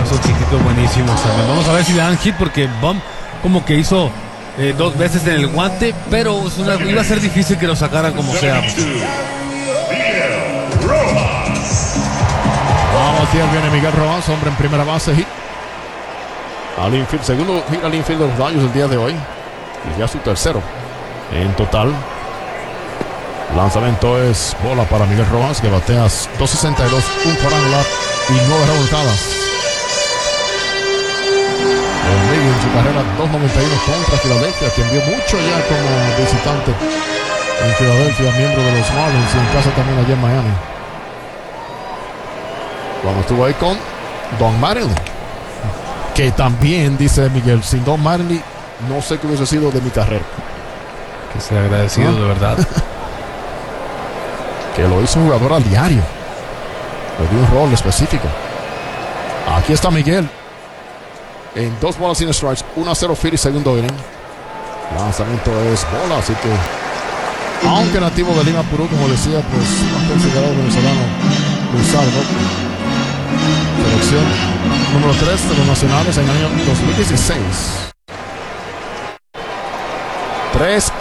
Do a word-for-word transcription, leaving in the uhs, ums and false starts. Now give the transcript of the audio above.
esos kickitos buenísimos también. Vamos a ver si le dan hit, porque Bum como que hizo eh, dos veces en el guante, pero es una, iba a ser difícil que lo sacaran como sea. Vamos, aquí viene Miguel Rojas, hombre en primera base, hit al infield, segundo hit al infield de los Dodgers el día de hoy, y ya su tercero en total. Lanzamiento es bola para Miguel Rojas, que batea dos sesenta y dos, un cuadrangular y nueve revolcadas. El Miguel en su carrera dos noventa y uno contra Filadelfia, que envió mucho ya como visitante en Filadelfia, miembro de los Marlins, y en casa también allá en Miami, cuando estuvo ahí con Don Mattingly, que también, dice Miguel, sin Don Mattingly no sé qué hubiese sido de mi carrera. Que sea agradecido, ¿no? De verdad. Que lo hizo un jugador al diario, le dio un rol específico. Aquí está Miguel en dos bolas sin strikes, uno a cero Phillies, segundo inning. Lanzamiento es bola, así que aunque nativo de Lima, Perú, como decía, pues un considerado venezolano, Luis Aldo, selección número tres de los nacionales en el año dos mil dieciséis. tres